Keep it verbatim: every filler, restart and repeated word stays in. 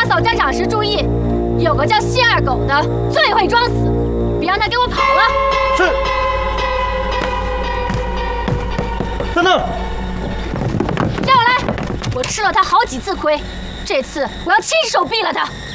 扫战场时注意，有个叫谢二狗的最会装死，别让他给我跑了。 是。等等， 让我来！我吃了他好几次亏，这次我要亲手毙了他。